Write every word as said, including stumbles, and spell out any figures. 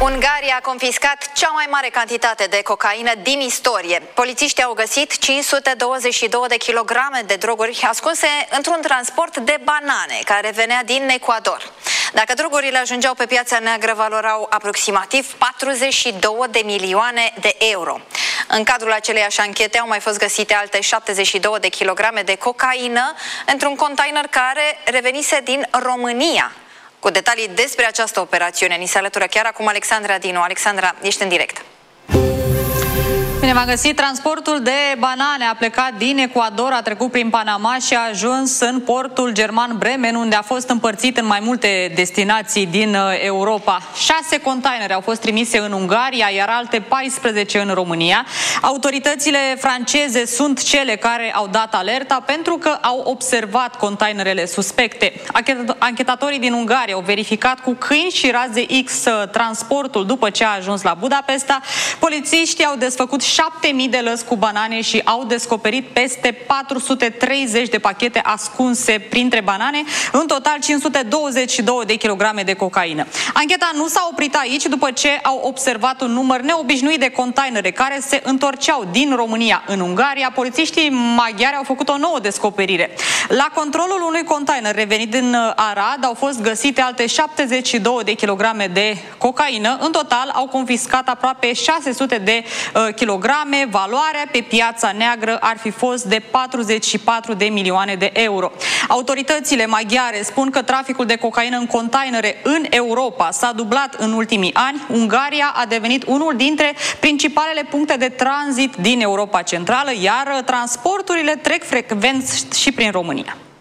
Ungaria a confiscat cea mai mare cantitate de cocaină din istorie. Polițiștii au găsit cinci sute douăzeci și două de kilograme de droguri ascunse într-un transport de banane care venea din Ecuador. Dacă drogurile ajungeau pe piața neagră, valorau aproximativ patruzeci și două de milioane de euro. În cadrul aceleiași anchete au mai fost găsite alte șaptezeci și două de kilograme de cocaină într-un container care revenise din România. Cu detalii despre această operațiune ni se alătură chiar acum Alexandra Dinu. Alexandra, ești în direct. Bine, m-a găsit. Transportul de banane a plecat din Ecuador, a trecut prin Panama și a ajuns în portul german Bremen, unde a fost împărțit în mai multe destinații din Europa. Șase containere au fost trimise în Ungaria, iar alte paisprezece în România. Autoritățile franceze sunt cele care au dat alerta pentru că au observat containerele suspecte. Anchetatorii din Ungaria au verificat cu câini și raze X transportul după ce a ajuns la Budapesta. Polițiștii au desfăcut șapte mii de lăzi cu banane și au descoperit peste patru sute treizeci de pachete ascunse printre banane, în total cinci sute douăzeci și două de kilograme de cocaină. Ancheta nu s-a oprit aici după ce au observat un număr neobișnuit de containere care se întorceau din România în Ungaria. Polițiștii maghiari au făcut o nouă descoperire. La controlul unui container revenit din Arad au fost găsite alte șaptezeci și două de kilograme de cocaină. În total au confiscat aproape șase sute de uh, kilograme. Valoarea pe piața neagră ar fi fost de patruzeci și patru de milioane de euro. Autoritățile maghiare spun că traficul de cocaină în containere în Europa s-a dublat în ultimii ani. Ungaria a devenit unul dintre principalele puncte de tranzit din Europa Centrală, iar transporturile trec frecvent și prin România.